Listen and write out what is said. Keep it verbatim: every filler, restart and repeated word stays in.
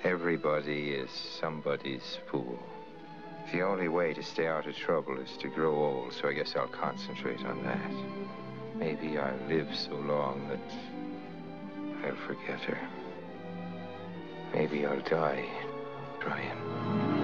Everybody is somebody's fool. The only way to stay out of trouble is to grow old, so I guess I'll concentrate on that. Maybe I'll live so long that I'll forget her. Maybe I'll die trying.